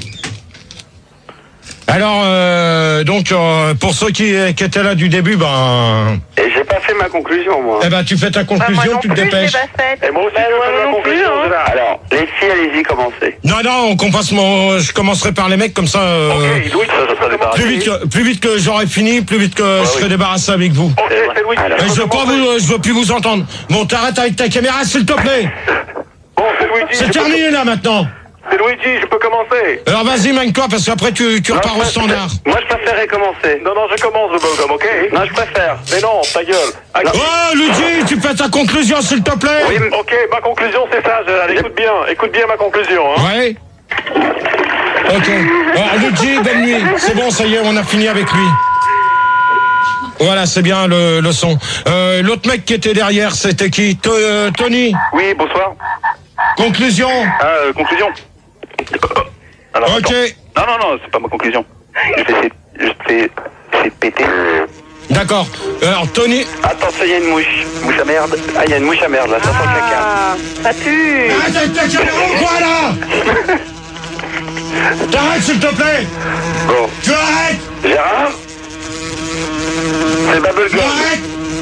Alors, euh, donc, euh, pour ceux qui, qui étaient là du début, ben, Et j'ai pas fait ma conclusion, moi. eh ben, tu fais ta Bah, moi conclusion, non tu te plus, je l'ai dépêches. pas faite. Et moi aussi, Bah, je moi fais ma non plus, conclusion, hein. Gérard. Alors, les filles, allez-y, commencez. Non, non, on commence mon, je commencerai par les mecs comme ça. euh, Ok, Louis, ça, ça sera débarrassé. plus vite, que, plus vite que j'aurai fini, plus vite que je serai oui. débarrassé avec vous. Ok, c'est Louis. Ah, tu Mais peux je veux pas commencer. vous, je veux plus vous entendre. Bon, t'arrêtes avec ta caméra, s'il te plaît. Bon, c'est Luigi. C'est je peux- terminé là maintenant. C'est Luigi, je peux commencer. Alors vas-y, mène-toi parce qu'après tu, tu Non, repars je au préfère- standard. Moi, je préférerais commencer. Non, non, je commence le Bubblegum, ok? Non, je préfère. Mais non, ta gueule. Ah, Oh, Luigi, tu fais ta conclusion, s'il te plaît. Oui, ok, ma conclusion, c'est ça, Gérard. Écoute bien, écoute bien ma conclusion, hein. Ouais. Ok. Alors, Luigi, bonne nuit. C'est bon, ça y est, on a fini avec lui. Voilà, c'est bien le, le son. Euh, L'autre mec qui était derrière, c'était qui? To- euh, Tony. Oui, bonsoir. Conclusion. Ah, euh, conclusion. Alors, Ok. attends. Non, non, non, c'est pas ma conclusion. Je vais essayer, je vais essayer de péter. D'accord. Alors, Tony. Attention, il y a une mouche. Mouche à merde. Ah, il y a une mouche à merde, là, ça sent le caca. Ah, ça pue. Arrête avec ta caméra ou quoi, là? T'arrêtes, s'il te plaît. Bon. Tu arrêtes. Gérard? C'est Tu Bubblegum. arrêtes.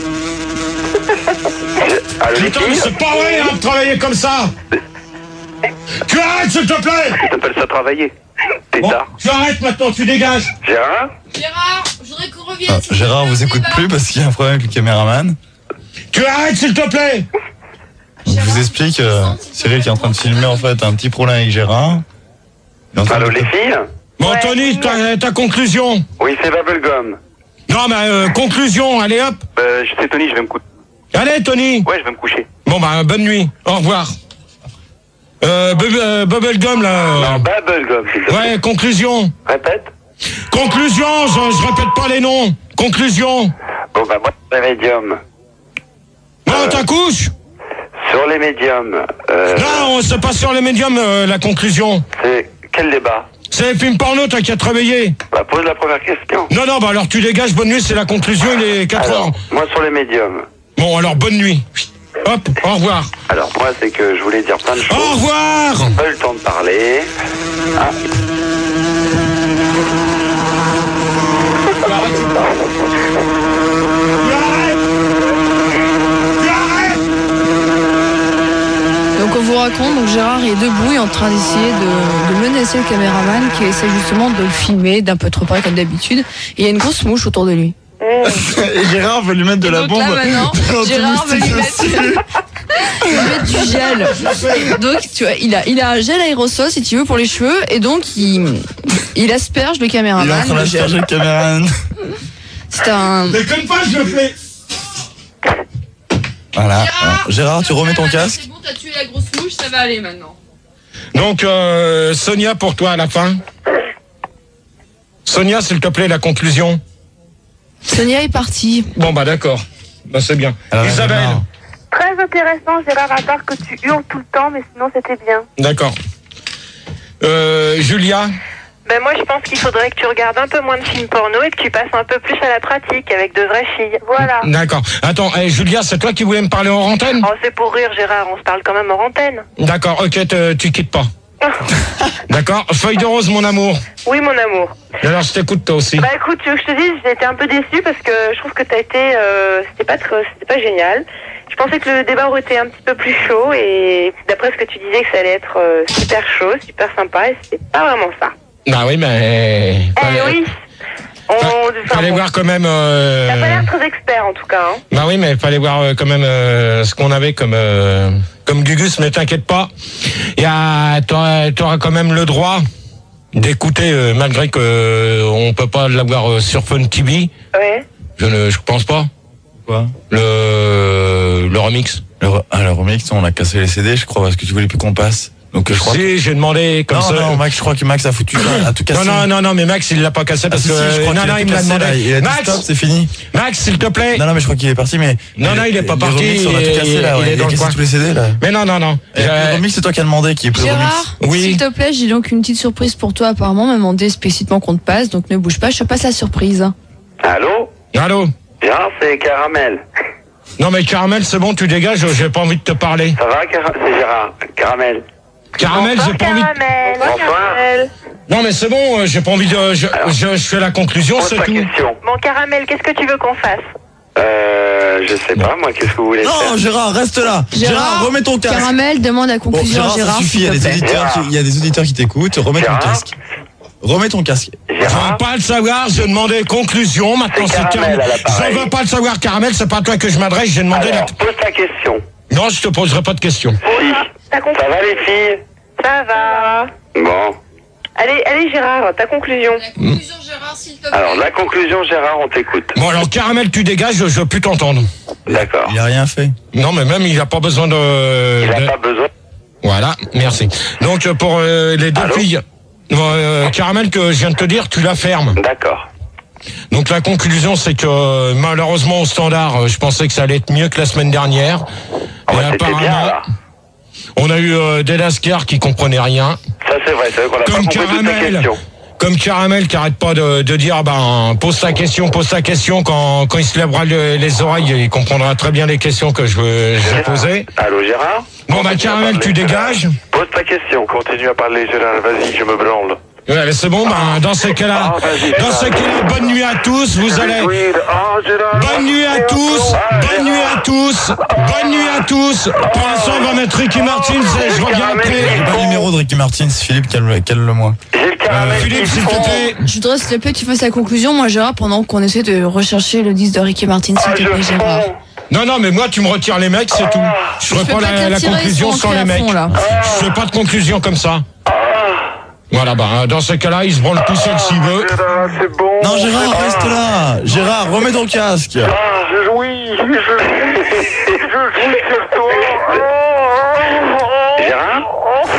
Allô, les Putain, mais filles? c'est pas vrai, hein, de travailler comme ça. Tu arrêtes, s'il te plaît. Tu t'appelles ça travailler. Bon, Tétard. tu arrêtes maintenant, tu dégages. Gérard? Gérard, je voudrais qu'on revienne. Ah, sur Gérard le vous écoute débat. plus parce qu'il y a un problème avec le caméraman. Tu arrêtes, s'il te plaît. Je vous explique, euh, Cyril qui est en train de filmer en fait un petit problème avec Gérard. Il est en train Allô, de- les filles? Bon, Ouais. Tony, ta, ta conclusion. Oui, c'est Bubblegum. Non, mais euh, conclusion, allez hop. Euh, je sais, Tony, je vais me coucher. Allez, Tony. Ouais, je vais me coucher. Bon, bah, bonne nuit. Au revoir. Euh, Bub- euh, Bubblegum, là. Non, Bubblegum, s'il te plaît. Ouais, conclusion. Répète. Conclusion, je, je répète pas les noms. Conclusion. Bon, bah, moi, sur les médiums. Bon, t'accouches. Sur les médiums, euh, Non, c'est pas sur les médiums, euh, la conclusion. c'est quel débat? C'est les films porno, t'as qu'à te réveiller. Bah, pose la première question. Non, non, bah alors tu dégages, bonne nuit, c'est la conclusion, il est quatre Alors, heures. moi, sur les médiums. Bon, alors bonne nuit. Hop, au revoir. Alors, moi, c'est que je voulais dire plein de Au choses. revoir. Pas eu le temps de parler. Ah. Donc on vous raconte, donc Gérard est debout et en train d'essayer de, de menacer le caméraman qui essaie justement de le filmer d'un peu trop près comme d'habitude. Et il y a une grosse mouche autour de lui. Et Gérard veut lui mettre de Et la donc bombe. là maintenant, de Gérard veut lui l'anti-moustique mettre... aussi. il va mettre du gel. Donc, tu vois, il a, il a un gel aérosol, si tu veux, pour les cheveux, et donc, il, il asperge le caméraman. Il est en train d'asperger le caméraman. C'est un... Déconne pas, je le fais. Voilà. Gérard, Gérard, tu remets ton casque. C'est bon, t'as tué la grosse mouche, ça va aller maintenant. Donc, euh, Sonia, pour toi, à la fin. Sonia, s'il te plaît, la conclusion. Sonia est partie. Bon, bah d'accord. Bah c'est bien. Alors, Isabelle. Très intéressant, Gérard, à part que tu hurles tout le temps, mais sinon c'était bien. D'accord. Euh, Julia. Ben moi je pense qu'il faudrait que tu regardes un peu moins de films porno et que tu passes un peu plus à la pratique avec de vraies filles. Voilà. D'accord. Attends, hey, Julia, c'est toi qui voulais me parler en antenne? Oh c'est pour rire Gérard, on se parle quand même en antenne. D'accord, ok, te, tu quittes pas. D'accord. Feuille de rose, mon amour. Oui mon amour. Alors je t'écoute toi aussi. Bah écoute, tu veux que je te dise, j'ai été un peu déçue parce que je trouve que t'as été, euh, c'était pas très, c'était pas génial. Je pensais que le débat aurait été un petit peu plus chaud et d'après ce que tu disais que ça allait être euh, super chaud, super sympa et c'était pas vraiment ça. Bah oui, mais... Eh oui. On, Fa- fallait bon. voir quand même... Euh... T'as pas l'air très expert en tout cas. Hein. Bah oui, mais fallait voir euh, quand même euh, ce qu'on avait comme euh, comme Gugus, mais t'inquiète pas. Il y a, t'auras, t'auras quand même le droit d'écouter, euh, malgré que euh, on peut pas l'avoir euh, sur Fun T V. Ouais. Je ne, je pense pas. Quoi? Le le remix. Le, re- ah, le remix, on a cassé les C D, je crois, parce que tu voulais plus qu'on passe. Donc je crois. Si, que... j'ai demandé comme non, ça. non, Max, je crois que Max a foutu, a tout cassé. Non, non, non, non, mais Max, il l'a pas cassé parce ah, si, que. si, je crois non, qu'il non, a il tout me l'a cassé, demandé. là. Il a dit Max, stop, c'est fini. Max, s'il te plaît. Non, non, mais je crois qu'il est parti, mais. Non, non, il est pas les parti. Remix, on a tout cassé, là. Il Ouais. est Il dans a le cassé coin. tous les C D, là. Mais non, non, non. Et le remix, c'est toi qui as demandé qui est plus le remix. Gérard, Oui. s'il te plaît, j'ai donc une petite surprise pour toi. Apparemment, m'a demandé explicitement qu'on te passe, donc ne bouge pas, je te passe la surprise. Allô? Allô? Gérard, c'est Caramel. Non, mais Caramel, c'est bon, tu dégages, j'ai pas envie de te parler. Ça va, Car- c'est Gérard. Caramel. Caramel, j'ai pas envie de... Caramel. Bonsoir. Caramel. Non, mais c'est bon, euh, j'ai pas envie de... Je, Alors, je, je fais la conclusion, Pose c'est ta tout. question. Bon Caramel, qu'est-ce que tu veux qu'on fasse? Euh, je sais pas, moi, qu'est-ce que vous voulez Non, faire? Gérard, reste là. Gérard, remets ton casque. Caramel demande la Bon, conclusion Gérard, à Gérard. ça suffit, il y a s'il te des plaît. auditeurs qui, il y a des auditeurs qui t'écoutent. Remets ton Gérard. casque. Remets ton casque. Je veux Gérard? pas le savoir, j'ai demandé conclusion, maintenant C'est c'est Caramel Caramel. à l'appareil. Je veux pas le savoir, Caramel, c'est pas à toi que je m'adresse, j'ai demandé Alors, la... pose ta question. Non, je te poserai pas de questions. Si. Ta conclusion. Ça va, les filles? Ça va. Bon. Allez, allez Gérard, ta conclusion. La conclusion, Gérard, s'il te plaît. Alors, la conclusion, Gérard, on t'écoute. Bon, alors Caramel, tu dégages, je, je veux plus t'entendre. D'accord. Il a rien fait. Non, mais même, il a pas besoin de... Il n'a de- pas besoin. Voilà, merci. Donc, euh, pour euh, les deux Allô? filles, euh, Caramel, que je viens de te dire, tu la fermes. D'accord. Donc la conclusion, c'est que euh, malheureusement au standard, euh, je pensais que ça allait être mieux que la semaine dernière. Ah, Et bah, c'était bien, là. on a eu euh, des Lascar qui comprenaient rien. Ça, c'est vrai, c'est vrai qu'on n'a pas Comme compris toutes les Caramel, questions. comme Caramel qui arrête pas de, de dire, ben pose ta question, pose ta question. Quand quand il se lèvera le- les oreilles, il comprendra très bien les questions que je veux je vais poser. Allô, Gérard? Bon bah Continue à Caramel, parler, tu Gérard. dégages. Pose ta question. Continue à parler, Gérard. Vas-y, je me branle. Ouais, mais c'est bon. Ben dans ces cas-là, Ah, vas-y, dans Gérard. ces cas-là, bonne nuit à tous. Vous allez. Ah, Gérard. Bonne nuit à tous, Ah, bonne nuit à tous, bonne nuit à tous. Pour l'instant, on va mettre Ricky Martin et je reviens J'ai après. pas le numéro de Ricky Martin, Philippe, calme- calme-le-moi. J'ai le Caramel. Philippe, qui s'il te fond. plaît. Je voudrais, s'il te plaît, que tu fasses la conclusion, moi, Gérard, pendant qu'on essaie de rechercher le disque de Ricky Martin, s'il Ah, te je plaît, Gérard. fonds. Non, non, mais moi, tu me retires les mecs, c'est tout. Je ferai Je peux pas pas te la, la la tirer, conclusion ils sont sans ancrés les à mecs. fond, là. Je fais pas de conclusion comme ça. Voilà, bah, dans ce cas-là, il se branle tout seul s'il veut. Gérard, c'est bon. Non, Gérard, reste là. Gérard, remets ton casque. Ah, je jouis. Je jouis. Je jouis sur toi. Gérard?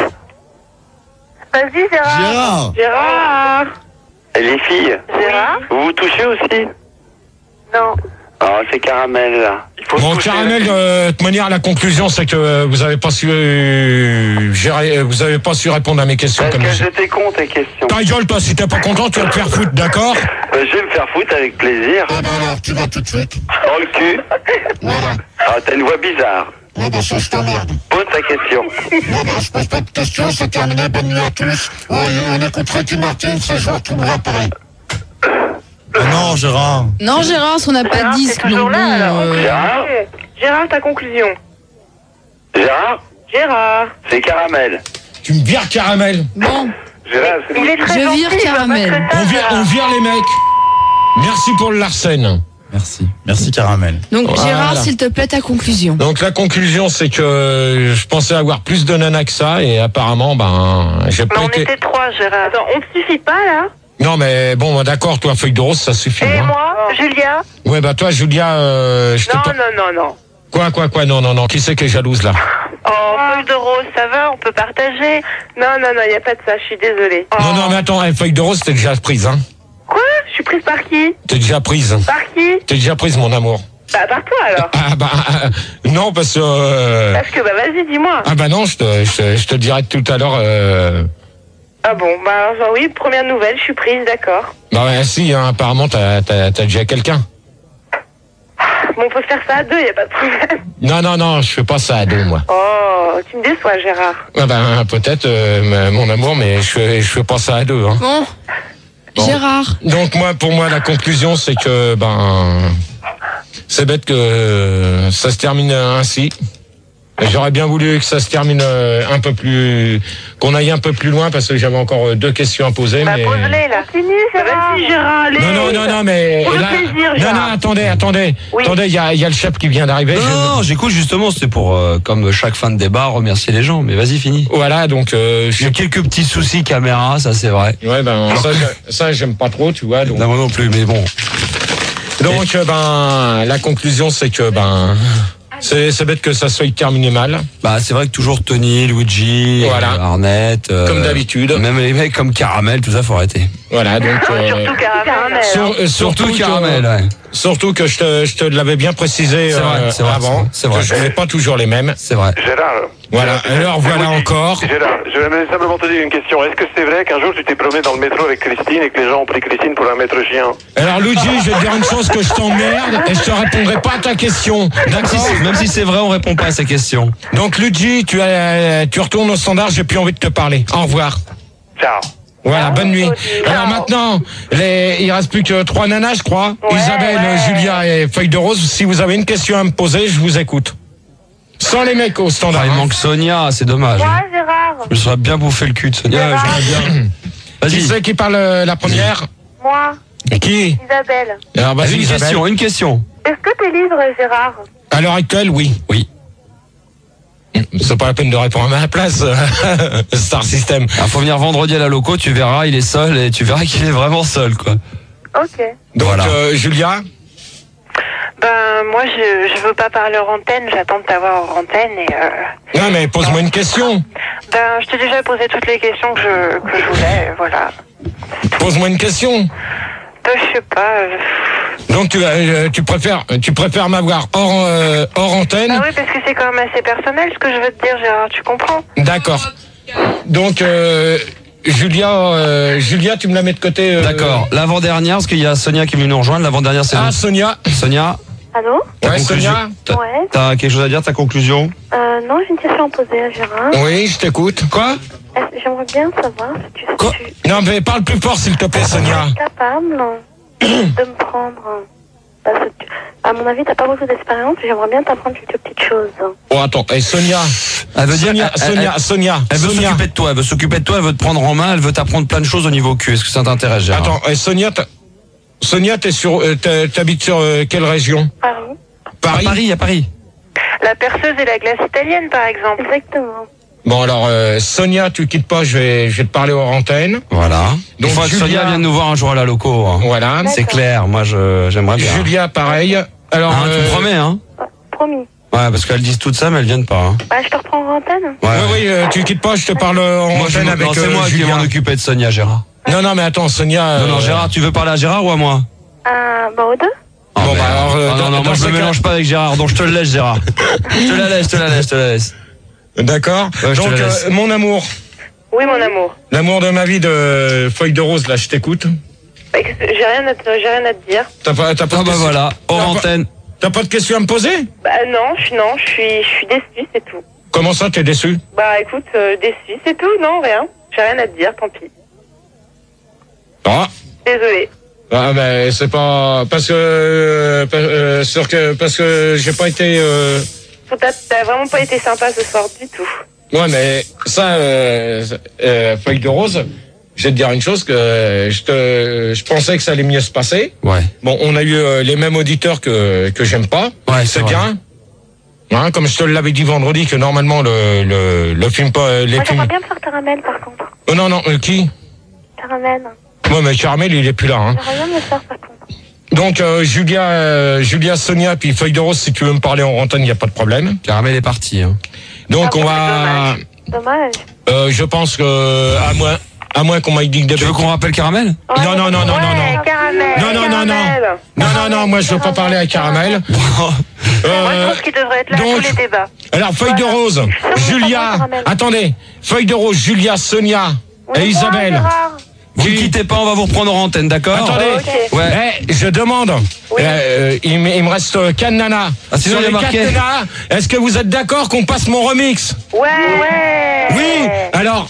Vas-y Gérard. Gérard. Gérard. Et les filles? Gérard. Vous vous touchez aussi? Non. Ah, c'est Caramel, là. Il faut Bon, se toucher. Caramel, euh, de toute manière, la conclusion, c'est que euh, vous avez pas su, euh, gérer, euh, vous avez pas su répondre à mes questions Parce comme que je. j'étais con, tes questions. Ta gueule, toi, si t'es pas content, tu vas te faire foutre, d'accord? Euh, je vais me faire foutre avec plaisir. Ah bah alors, tu vas tout de suite. Dans le cul. Voilà. Ah, t'as une voix bizarre. Ah bah ça, je t'emmerde. Pose ta question. Non, non, je pose pas de questions, c'est terminé. Bonne nuit à tous. Oui, on écoute Ricky Martin, ce soir, tout me pareil. Ah non, Gérard. Non, Gérard, on n'a pas Gérard, de t'es disque, toujours donc bon, là, alors. euh, Gérard? Gérard, ta conclusion. Gérard? Gérard. C'est Caramel. Tu me vires Caramel. bon, Gérard, c'est Il est très Je gentil, vire il va Caramel. pas te On vire, on vire les mecs. Merci pour le Larsen. Merci. Merci Caramel. Donc Voilà. Gérard, s'il te plaît, ta conclusion. Donc la conclusion, c'est que je pensais avoir plus de nanas que ça, et apparemment, ben, j'ai Mais pas on été... était trois, Gérard. Attends, on te suffit pas, là? Non, mais bon, d'accord, toi, feuille de rose, ça suffit. Et hein. moi, Julia? Ouais, bah toi, Julia, euh, je te... Non, pa- non, non, non. Quoi, quoi, quoi, non, non, non, qui c'est qui est jalouse, là? Oh, feuille de rose, ça va, on peut partager. Non, non, non, il n'y a pas de ça, je suis désolée. Oh. Non, non, mais attends, eh, feuille de rose, t'es déjà prise, hein? Quoi? Je suis prise par qui? T'es déjà prise. Par qui? T'es déjà prise, mon amour. Bah, par toi, alors. Ah, bah, euh, non, parce que... euh, Parce que, bah, vas-y, dis-moi. Ah, bah non, je te, je, te- je te dirai tout à l'heure... Euh... Ah bon, bah, enfin, oui, première nouvelle, je suis prise, d'accord. Bah ouais, si, hein, apparemment, t'as, t'as, t'as déjà quelqu'un. Bon, on peut faire ça à deux, il n'y a pas de problème. Non, non, non, je fais pas ça à deux, moi. Oh, tu me déçois, Gérard. Ah ben, peut-être, euh, mon amour, mais je fais, je fais pas ça à deux, hein. Bon, Bon. Gérard. Donc moi, pour moi, la conclusion, c'est que ben, c'est bête que ça se termine ainsi. J'aurais bien voulu que ça se termine euh, un peu plus, qu'on aille un peu plus loin, parce que j'avais encore euh, deux questions à poser. Bah, mais... pose-les, là. Continue, Gérard. Vas-y, Gérard, allez. Non, non, non, non, mais Pour le là, plaisir, non, Gérard. non, attendez, attendez, Oui. attendez, il y a, il y a le chef qui vient d'arriver. Non, je- non, non, j'écoute justement, c'était pour, euh, comme chaque fin de débat, remercier les gens. Mais vas-y, finis. Voilà, donc. Euh, Il y a quelques petits soucis caméra, ça c'est vrai. Ouais, ben ça, je- ça, j'aime pas trop, tu vois. Donc, Non, moi non plus, mais bon. donc euh, ben, la conclusion, c'est que ben. C'est, c'est bête que ça soit terminé mal. Bah, c'est vrai que toujours Tony, Luigi, Voilà. euh, Arnett, euh, Comme d'habitude. Même les mecs comme Caramel, tout ça, faut arrêter. Voilà, donc. euh, Surtout Caramel. sur- hein. euh, Surtout que- Caramel, ouais. Surtout que je te, je te l'avais bien précisé C'est vrai, euh, c'est vrai, avant, c'est vrai. que je n'ai pas toujours les mêmes. C'est vrai. Gérard. Voilà, alors voilà encore. Gérard, je vais simplement te dire une question. Est-ce que c'est vrai qu'un jour tu t'es promené dans le métro avec Christine et que les gens ont pris Christine pour un maître chien? Alors Luigi, je vais te dire une chose, que je t'emmerde et je te répondrai pas à ta question. Même si, D'accord? c'est- même si c'est vrai, on répond pas à ces questions. Donc Luigi, tu, as, tu retournes au standard, j'ai plus envie de te parler. Au revoir. Ciao. Voilà, bonne nuit. Ciao. Alors maintenant, les, il reste plus que trois nanas, je crois. Ouais, Isabelle, ouais. Julia et Feuille de Rose. Si vous avez une question à me poser, je vous écoute. Sans les mecs au standard. Ah, il hein. manque Sonia, c'est dommage. Moi, Gérard. Je me serais bien bouffé le cul de Sonia. Gérard. J'aurais bien. Qui Vas-y. c'est qui parle euh, la première? Moi, Qui? Isabelle. Alors vas-y, Une Isabelle. question, une question. Est-ce que t'es libre, Gérard? À l'heure actuelle, oui. Oui. C'est pas la peine de répondre à ma place, Star System. Il faut venir vendredi à la loco, tu verras, il est seul et tu verras qu'il est vraiment seul, quoi. Ok. Donc, Voilà. euh, Julia? Ben, moi, je, je veux pas parler hors antenne, j'attends de t'avoir hors antenne et euh, Non, mais pose-moi une question. ben, je t'ai déjà posé toutes les questions que je, que je voulais, euh, voilà. Pose-moi une question. Ben, je sais pas. euh, Donc, tu, euh, tu préfères, tu préfères m'avoir hors, euh, hors antenne? Ah oui, parce que c'est quand même assez personnel ce que je veux te dire, Gérard, tu comprends? D'accord. Donc, euh, Julia, euh, Julia, tu me la mets de côté. euh, D'accord. L'avant-dernière, parce qu'il y a Sonia qui est venue nous rejoindre. L'avant-dernière, c'est Ah, nous. Sonia. Sonia, Allô? ta Ouais, conclusion. Sonia. T'as- Ouais. T'as quelque chose à dire, ta conclusion? Euh, non, j'ai une question à poser à Gérard. Oui, je t'écoute. Quoi? Est-ce- J'aimerais bien savoir si tu, Quoi? tu Non, mais parle plus fort, s'il te plaît, Sonia. es capable de me prendre. Parce que, tu- à mon avis, t'as pas beaucoup d'expérience, j'aimerais bien t'apprendre quelques petites choses. Oh, attends. Et Sonia. Elle veut dire, Sonia, elle- Sonia, elle- Sonia. Elle veut Sonia. s'occuper de toi, elle veut s'occuper de toi, elle veut te prendre en main, elle veut t'apprendre plein de choses au niveau cul. Est-ce que ça t'intéresse, Gérard? Attends, et Sonia, t'as- Sonia, t'es sur, euh, t'as- t'habites sur euh, quelle région? Paris. Paris. À Paris, à Paris. La perceuse et la glace italienne, par exemple. Exactement. Bon, alors, euh, Sonia, tu quittes pas, je vais, je vais te parler hors antenne. Voilà. Donc, Il faut que Julia- Sonia vienne nous voir un jour à la loco. hein. Voilà. C'est clair, moi je j'aimerais bien. Julia, pareil. Alors, Hein, tu euh, me promets, hein? Promis. Ouais, parce qu'elles disent toutes ça, mais elles viennent pas. Hein. Bah, je te reprends en antenne. Ouais. Oui, oui, euh, tu quittes pas, je te parle en Moi, je antenne m'en- avec non, c'est euh, moi qui vais Julia. m'en occuper de Sonia, Gérard. Non, non, mais attends, Sonia. Non, non, euh, Gérard, tu veux parler à Gérard ou à moi? Euh, bah, aux deux. Ah, Bon, merde. bah, alors, euh, Ah, dans- non, non, dans moi je ce me cas- mélange pas avec Gérard, donc je te le laisse, Gérard. Je te la laisse, je te la laisse, je te la laisse. D'accord. Ouais, je te Donc, la laisse. euh, mon amour, Oui, mon amour. l'amour de ma vie de Feuille de Rose, là, je t'écoute. Bah, écoute, J'ai rien, à te- j'ai rien à te dire. T'as pas, t'as pas, Ah de bah question- voilà, hors T'as pas- antenne. T'as pas de questions à me poser? Bah non, je, non, je suis, je suis déçue, c'est tout. Comment ça, t'es déçu? Bah écoute, euh, déçue, c'est tout, non, rien. J'ai rien à te dire, tant pis. Ah. Désolée. Ah, mais c'est pas parce que euh, pa- euh, sur que parce que j'ai pas été. Euh... Faut- T'as t'as vraiment pas été sympa ce soir du tout. Ouais, mais ça, euh, euh, Feuille de Rose, je vais te dire une chose que je te, je pensais que ça allait mieux se passer. Ouais. Bon, on a eu euh, les mêmes auditeurs que que j'aime pas. Ouais, c'est c'est bien. Hein, comme je te l'avais dit vendredi que normalement le le, le film pas les Moi, films. j'aimerais bien me faire caramel, par contre. Oh non non euh, qui? Caramel. Ouais mais Caramel il est plus là. Hein. J'aimerais bien me le faire, par contre. Donc euh, Julia, euh, Julia, Sonia, puis Feuille de Rose, si tu veux me parler en antenne, il y a pas de problème. Caramel est parti. Hein. Donc Ah, on bon, va. Dommage. Euh, je pense que à moins à moins qu'on m'aille dit que Tu veux qu'on rappelle Caramel? Non non non non non Ouais, non. caramel. Non non non non. caramel. Non non non, moi je veux pas parler à Caramel. Moi, je Euh, pense qu'il devrait être là à donc- tous les débats. alors Feuille de Voilà. Rose, Ça, Julia, on Caramel. attendez, Feuille de Rose, Julia, Sonia On et est voir, Isabelle. Gérard. Vous ne Oui. quittez pas, on va vous reprendre en antenne, d'accord? Attendez, Ok. Ouais. eh, je demande, euh, il, me, il me reste euh, quatre nanas. Ah, sinon, Sur il y a les marqué. quatre nanas, est-ce que vous êtes d'accord qu'on passe mon remix? Ouais, ouais. Oui. Alors,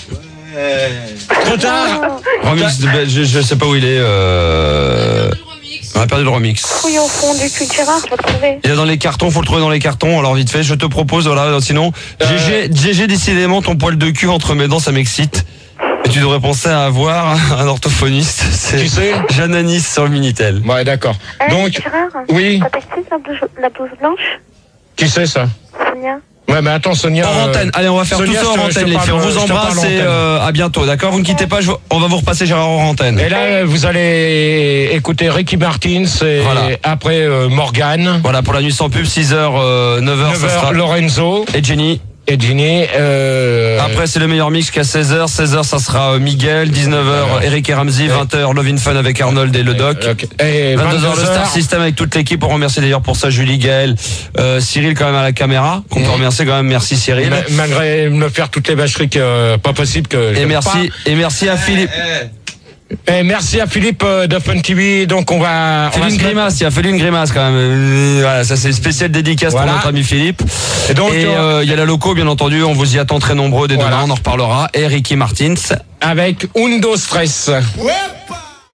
trop tard. Remix de, je, je sais pas où il est. Euh... On a perdu le remix. Fouille au fond du cul de Gérard, tu vas le trouver. Il est dans les cartons, faut le trouver dans les cartons. Alors vite fait, je te propose, voilà, sinon, Euh. G G, G G, décidément, ton poil de cul entre mes dents, ça m'excite. Et tu devrais penser à avoir un orthophoniste. C'est Qui c'est? Jeanne Anis sur le Minitel. Ouais, d'accord. Eh, Donc, Gérard, oui. t'as texté la blouse, la blouse blanche, qui c'est ça? Sonia? Ouais, mais attends, Sonia. Hors euh, antenne. Allez, on va faire Sonia, tout ça je te- hors je te antenne, les parle, filles. On vous je te parle embrasse en et antenne. euh, à bientôt, d'accord? Vous ne quittez pas, je- on va vous repasser Gérard hors antenne. Et là, vous allez écouter Ricky Martin, et Voilà. après euh, Morgan, Voilà, pour la nuit sans pub, six heures, euh, neuf heures, neuf ça heures sera. Lorenzo Et Jenny. et Ginny. Euh, Après, c'est le meilleur mix qu'à seize heures. seize heures, ça sera euh, Miguel. dix-neuf heures, Eric et Ramsey. vingt heures, Love in Fun avec Arnold et le Doc. ok. Et vingt-deux heures, le Star vingt-deux heures, System avec toute l'équipe. On remercie d'ailleurs pour ça Julie, Gaël, euh, Cyril quand même à la caméra. Qu'on peut remercier quand même. Merci Cyril. ma- malgré me faire toutes les vacheries que euh, pas possible que. Et j'aime merci, et merci à Philippe. pas. Et merci à Philippe euh, de Fun T V. Donc on va. on Fais va une se mettre- grimace, il a fallu une grimace quand même. Euh, Voilà, ça c'est spécial dédicace Voilà. pour notre ami Philippe. Et donc, Et euh, euh, il y a la loco, bien entendu, on vous y attend très nombreux dès Voilà. demain, on en reparlera. Et Ricky Martins. avec Undo Stress. Ouais.